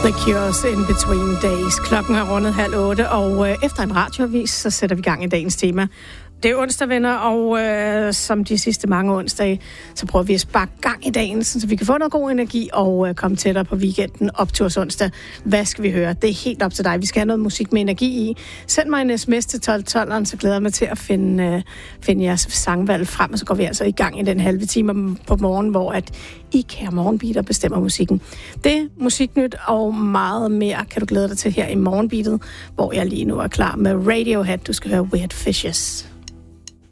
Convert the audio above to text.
The Cure's In Between Days. Klokken er rundet 7:30, og efter en radioavis, så sætter vi gang i dagens tema. Det er onsdag, venner, og som de sidste mange onsdage, så prøver vi at sparke gang i dagen, så vi kan få noget god energi og komme tættere på weekenden op til os onsdag. Hvad skal vi høre? Det er helt op til dig. Vi skal have noget musik med energi i. Send mig en sms til 1212'eren, så glæder jeg mig til at finde jeres sangvalg frem, og så går vi altså i gang i den halve time på morgen, hvor at I kære morgenbeater bestemmer musikken. Det musiknyt og meget mere kan du glæde dig til her i morgenbeatet, hvor jeg lige nu er klar med Radiohead. Du skal høre Weird Fishes.